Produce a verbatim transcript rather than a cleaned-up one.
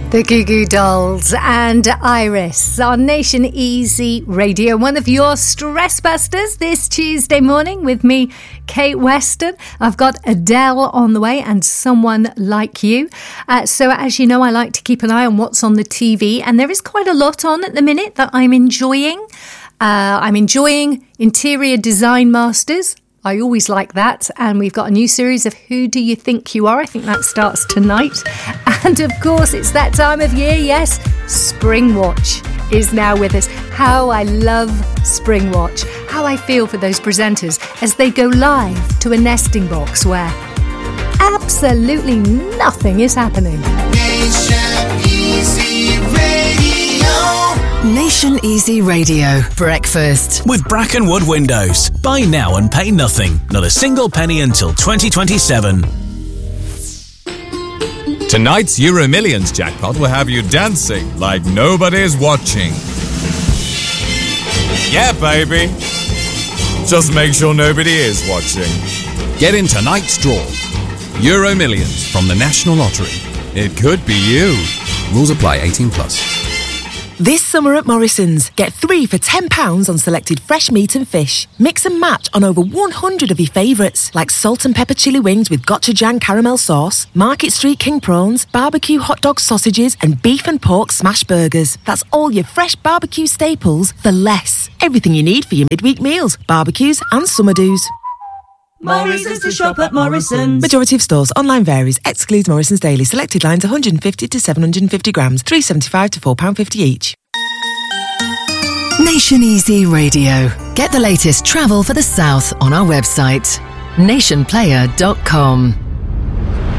The Goo Goo Dolls and Iris on Nation Easy Radio. One of your stress busters this Tuesday morning with me, Kate Weston. I've got Adele on the way and Someone Like You. Uh, so as you know, I like to keep an eye on what's on the T V, and there is quite a lot on at the minute that I'm enjoying. Uh, I'm enjoying Interior Design Masters. I always like that. And we've got a new series of Who Do You Think You Are? I think that starts tonight. And of course, it's that time of year, yes. Springwatch is now with us. How I love Springwatch. How I feel for those presenters as they go live to a nesting box where absolutely nothing is happening. Nation Easy Radio. Nation Easy Radio. Breakfast. With Brackenwood Windows. Buy now and pay nothing. Not a single penny until twenty twenty-seven. Tonight's Euro Millions jackpot will have you dancing like nobody's watching. Yeah, baby. Just make sure nobody is watching. Get in tonight's draw. Euro Millions from the National Lottery. It could be you. Rules apply. eighteen plus. This summer at Morrison's, get three for ten pounds on selected fresh meat and fish. Mix and match on over one hundred of your favourites, like salt and pepper chili wings with gochujang caramel sauce, Market Street King prawns, barbecue hot dog sausages, and beef and pork smash burgers. That's all your fresh barbecue staples for less. Everything you need for your midweek meals, barbecues and summer do's. Morrison's to shop at Morrison's. Majority of stores. Online varies. Excludes Morrison's Daily. Selected lines one hundred fifty to seven hundred fifty grams. three pounds seventy-five to four pounds fifty each. Nation Easy Radio. Get the latest travel for the south on our website, nation player dot com.